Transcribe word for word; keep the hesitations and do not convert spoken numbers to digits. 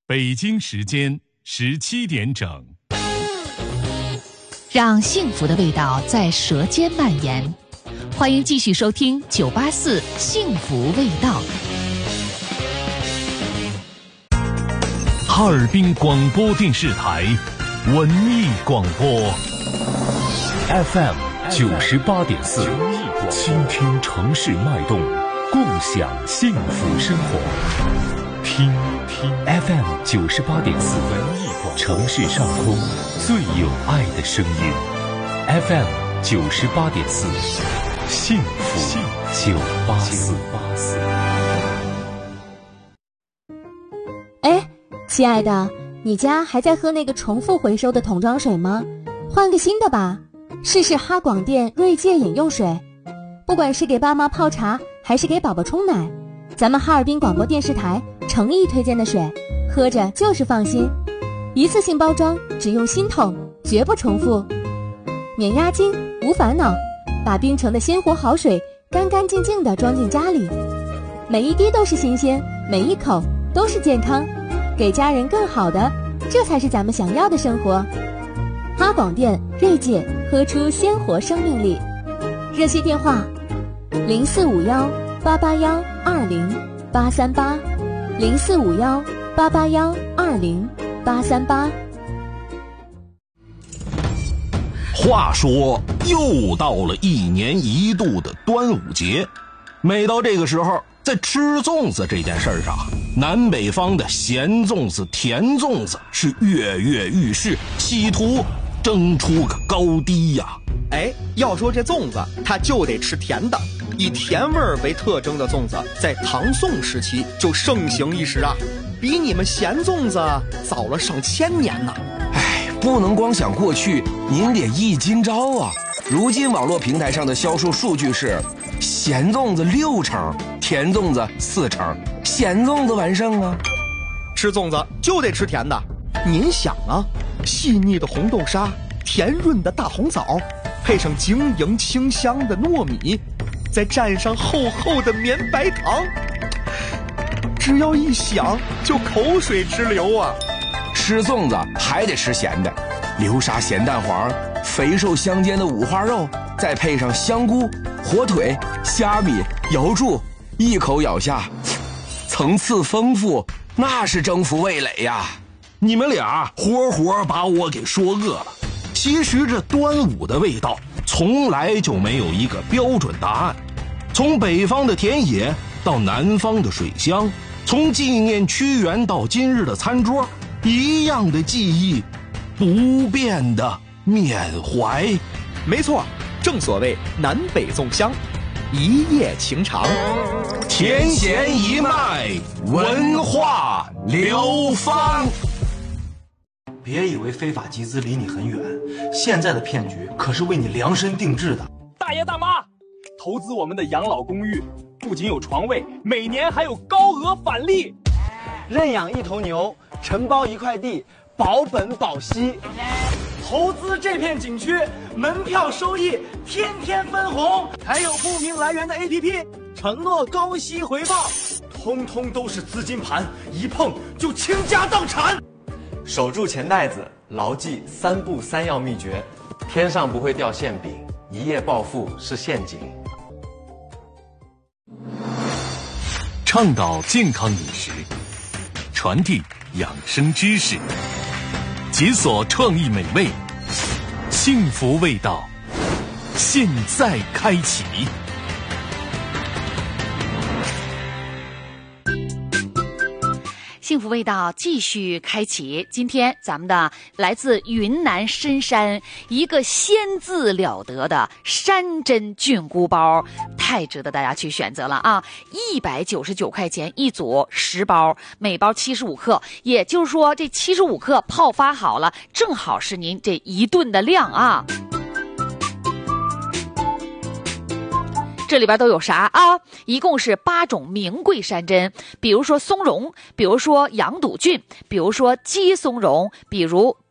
北京时间十七点整。 让幸福的味道在舌尖蔓延。欢迎继续收听九八四幸福味道。 哈尔滨广播电视台文艺广播 F M 九十八点四，倾听城市脉动，共享幸福生活。听听 F M 九十八点四，文艺广播，城市上空最有爱的声音。F M 九十八点四，幸福九八四。 哎，亲爱的，你家还在喝那个重复回收的桶装水吗？换个新的吧，试试哈广电锐界饮用水。不管是给爸妈泡茶，还是给宝宝冲奶，咱们哈尔滨广播电视台诚意推荐的水，喝着就是放心。一次性包装，只用新桶，绝不重复，免押金，无烦恼，把冰城的鲜活好水干干净净地装进家里，每一滴都是新鲜，每一口都是健康，给家人更好的，这才是咱们想要的生活。哈广电锐界，喝出鲜活生命力。热线电话零四五幺八八幺二零八三八，零四五幺八八幺二零八三八。 话说，又到了一年一度的端午节，每到这个时候，在吃粽子这件事儿上，南北方的咸粽子、甜粽子是跃跃欲试，企图争出个高低呀。 哎，要说这粽子，它就得吃甜的。以甜味儿为特征的粽子，在唐宋时期就盛行一时啊，比你们咸粽子早了上千年呢。 哎，不能光想过去，您得忆今朝啊。如今网络平台上的销售数据是，咸粽子六成，甜粽子四成，咸粽子完胜啊。 吃粽子就得吃甜的，您想啊，细腻的红豆沙，甜润的大红枣，配上晶莹清香的糯米，再蘸上厚厚的绵白糖，只要一想就口水直流啊。 吃粽子还得吃咸的，流沙咸蛋黄，肥瘦相间的五花肉，再配上香菇、火腿、虾米、瑶柱，一口咬下，层次丰富，那是征服味蕾呀。 你们俩活活把我给说饿了。其实这端午的味道从来就没有一个标准答案，从北方的田野到南方的水乡，从纪念屈原到今日的餐桌，一样的记忆，不变的缅怀。 没错，正所谓南北粽香，一夜情长， 甜咸一脉，文化流芳。 别以为非法集资离你很远，现在的骗局可是为你量身定制的。 大爷大妈，投资我们的养老公寓，不仅有床位，每年还有高额返利。 认养一头牛，承包一块地，保本保息。 投资这片景区，门票收益天天分红，还有不明来源的 A P P， 承诺高息回报，通通都是资金盘，一碰就倾家荡产。 守住钱袋子，牢记三不三要秘诀，天上不会掉馅饼，一夜暴富是陷阱。 倡导健康饮食，传递养生知识，解锁创意美味，幸福味道，现在开启。 幸福味道继续开启，今天咱们的来自云南深山一个鲜字了得的山珍菌菇包，太值得大家去选择了啊！一百九十九块钱一组，十包，每包七十五克，也就是说这七十五克泡发好了，正好是您这一顿的量啊。这里边都有啥啊？一共是八种名贵山珍，比如说松茸，比如说羊肚菌，比如说鸡松茸，比如